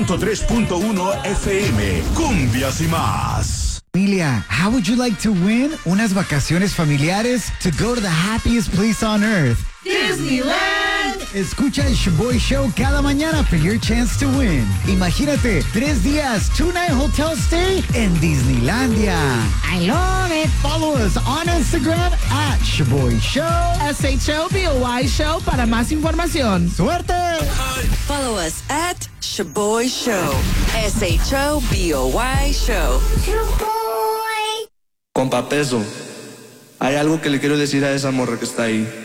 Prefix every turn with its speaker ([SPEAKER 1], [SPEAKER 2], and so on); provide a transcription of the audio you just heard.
[SPEAKER 1] 103.1 FM. Cumbias y más.
[SPEAKER 2] Familia, how would you like to win unas vacaciones familiares to go to the happiest place on earth?
[SPEAKER 3] Disneyland.
[SPEAKER 2] Escucha el Shaboy Show cada mañana for your chance to win. Imagínate, 3 días, 2-night hotel stay en Disneylandia. I love it. Follow us on Instagram at Shaboy Show.
[SPEAKER 3] SHOBOY Show para más información.
[SPEAKER 2] ¡Suerte!
[SPEAKER 4] Follow us at Shaboy Show. SHOBOY Show.
[SPEAKER 5] Compa Peso, hay algo que le quiero decir a esa morra que está ahí.